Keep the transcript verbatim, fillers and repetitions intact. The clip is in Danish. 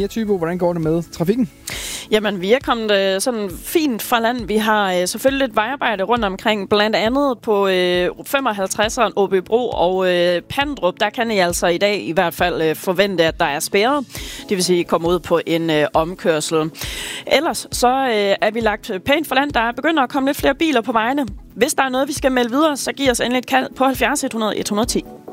via Thybo. Hvordan går det med trafikken? Jamen, vi er kommet øh, sådan fint fra land. Vi har øh, selvfølgelig lidt vejarbejde rundt omkring, blandt andet på øh, femoghalvtredseren Åbybro og øh, Pandrup. Der kan I altså i dag i hvert fald øh, forvente, at der er spærret. Det vil sige, at I kommer ud på en øh, omkørsel. Ellers så øh, er vi lagt pænt for land. Der begynder at komme lidt flere biler på vejene. Hvis der er noget, vi skal melde videre, så giv os endelig et kald på halvfjerds et hundrede et hundrede og ti.